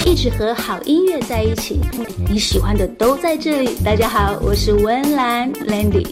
一直和好音乐在一起，你喜欢的都在这里。大家好，我是温岚 Landy。